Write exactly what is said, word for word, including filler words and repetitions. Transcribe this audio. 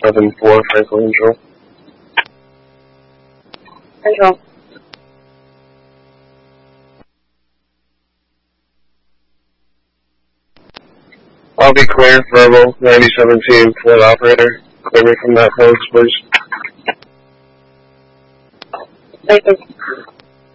seven four, Franklin Control. Control. I'll be clear, verbal, ninety seventeen, flight operator. Clear me from that post, please. Thank you.